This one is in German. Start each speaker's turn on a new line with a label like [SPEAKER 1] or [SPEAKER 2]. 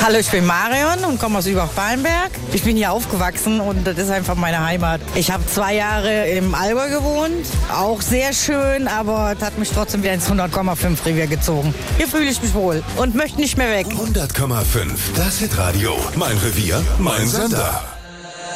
[SPEAKER 1] Hallo, ich bin Marion und komme aus Übach-Palenberg. Ich bin hier aufgewachsen und das ist einfach meine Heimat. Ich habe 2 Jahre im Allgäu gewohnt, auch sehr schön, aber es hat mich trotzdem wieder ins 100,5 Revier gezogen. Hier fühle ich mich wohl und möchte nicht mehr weg.
[SPEAKER 2] 100,5, das Hitradio. Mein Revier, mein Sender.